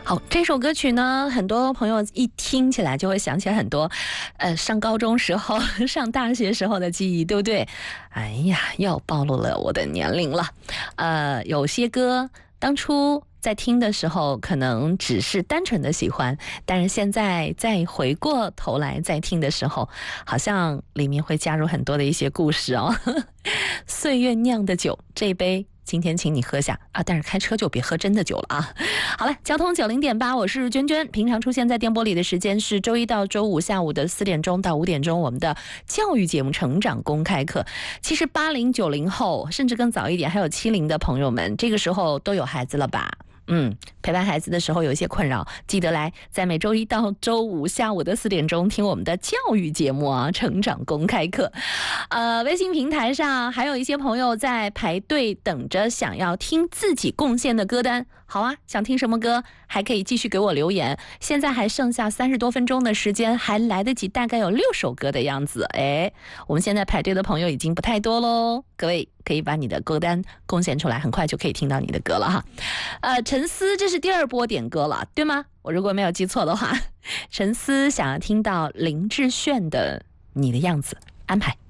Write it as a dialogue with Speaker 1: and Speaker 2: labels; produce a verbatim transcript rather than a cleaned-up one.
Speaker 1: 好，这首歌曲呢，很多朋友一听起来就会想起来很多，呃，上高中时候、上大学时候的记忆，对不对？哎呀，又暴露了我的年龄了。呃，有些歌当初在听的时候，可能只是单纯的喜欢，但是现在再回过头来再听的时候，好像里面会加入很多的一些故事哦。岁月酿的酒，这一杯今天请你喝下啊！但是开车就别喝真的酒了啊！好了，交通九零点八，我是娟娟。平常出现在电波里的时间是周一到周五下午的四点钟到五点钟，我们的教育节目《成长公开课》。其实八零、九零后，甚至更早一点，还有七零的朋友们，这个时候都有孩子了吧？嗯，陪伴孩子的时候有一些困扰，记得来在每周一到周五下午的四点钟听我们的教育节目啊，成长公开课。呃，微信平台上还有一些朋友在排队等着想要听自己贡献的歌单。好啊，想听什么歌还可以继续给我留言。现在还剩下三十多分钟的时间，还来得及，大概有六首歌的样子。哎，我们现在排队的朋友已经不太多喽，各位可以把你的歌单贡献出来，很快就可以听到你的歌了哈。呃，陈思，这是第二波点歌了，对吗？我如果没有记错的话，陈思想要听到林志炫的《你的样子》，安排。